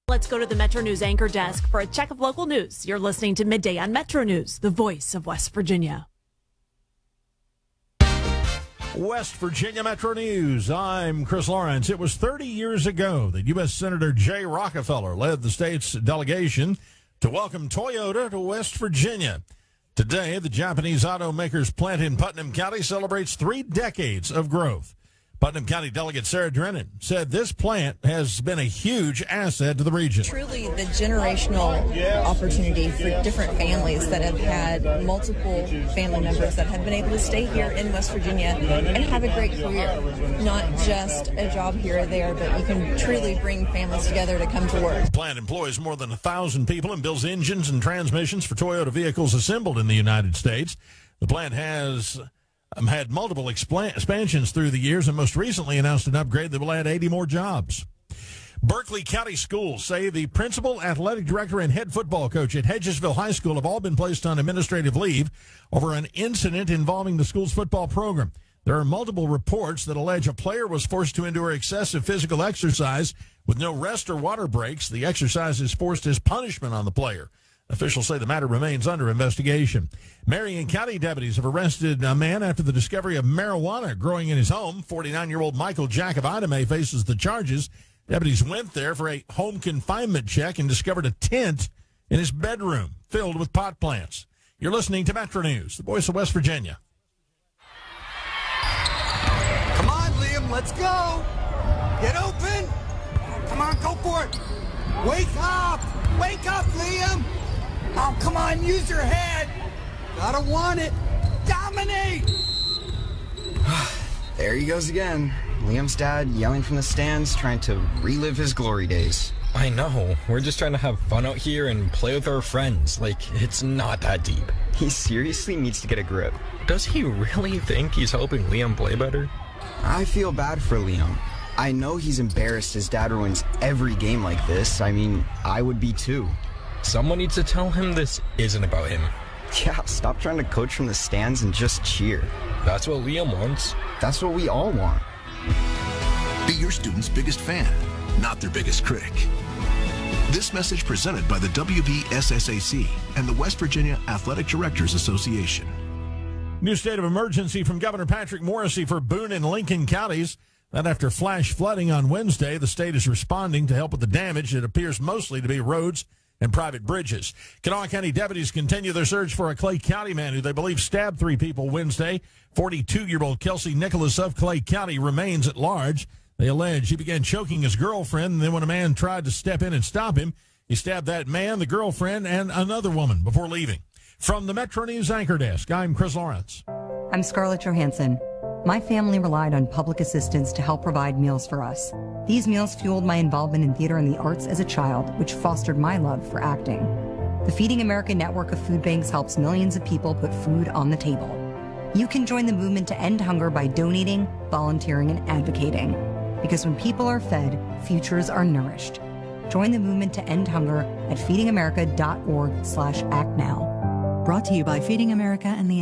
Let's go to the Metro News anchor desk for a check of local news. You're listening to Midday on Metro News, the voice of West Virginia. West Virginia Metro News. I'm Chris Lawrence. It was 30 years ago that U.S. Senator Jay Rockefeller led the state's delegation to welcome Toyota to West Virginia. Today, the Japanese automaker's plant in Putnam County celebrates 3 decades of growth. Putnam County Delegate Sarah Drennan said this plant has been a huge asset to the region. Truly the generational opportunity for different families that have had multiple family members that have been able to stay here in West Virginia and have a great career. Not just a job here or there, but you can truly bring families together to come to work. The plant employs more than 1,000 people and builds engines and transmissions for Toyota vehicles assembled in the United States. The plant has had multiple expansions through the years and most recently announced an upgrade that will add 80 more jobs. Berkeley County Schools say the principal, athletic director, and head football coach at Hedgesville High School have all been placed on administrative leave over an incident involving the school's football program. There are multiple reports that allege a player was forced to endure excessive physical exercise with no rest or water breaks. The exercise is forced as punishment on the player. Officials say the matter remains under investigation. Marion County deputies have arrested a man after the discovery of marijuana growing in his home. 49-year-old Michael Jack of Idamay faces the charges. Deputies went there for a home confinement check and discovered a tent in his bedroom filled with pot plants. You're listening to Metro News, the voice of West Virginia. Come on, Liam, let's go. Get open. Come on, go for it. Wake up, Liam. Oh, come on, use your head. Gotta want it. Dominate. There he goes again. Liam's dad yelling from the stands, trying to relive his glory days. I know. We're just trying to have fun out here and play with our friends. Like, it's not that deep. He seriously needs to get a grip. Does he really think he's helping Liam play better? I feel bad for Liam. I know he's embarrassed his dad ruins every game like this. I mean, I would be too. Someone needs to tell him this isn't about him. Yeah, stop trying to coach from the stands and just cheer. That's what Liam wants. That's what we all want. Be your student's biggest fan, not their biggest critic. This message presented by the WVSSAC and the West Virginia Athletic Directors Association. New state of emergency from Governor Patrick Morrisey for Boone and Lincoln counties. That after flash flooding on Wednesday, the state is responding to help with the damage. It appears mostly to be roads and private bridges. Kanawha County deputies continue their search for a Clay County man who they believe stabbed 3 people Wednesday. 42-year-old Kelsey Nicholas of Clay County remains at large. They allege he began choking his girlfriend, and then when a man tried to step in and stop him, he stabbed that man, the girlfriend, and another woman before leaving. From the Metro News anchor desk, I'm Chris Lawrence. I'm Scarlett Johansson. My family relied on public assistance to help provide meals for us. These meals fueled my involvement in theater and the arts as a child, which fostered my love for acting. The Feeding America network of food banks helps millions of people put food on the table. You can join the movement to end hunger by donating, volunteering, and advocating. Because when people are fed, futures are nourished. Join the movement to end hunger at feedingamerica.org/actnow. Brought to you by Feeding America and the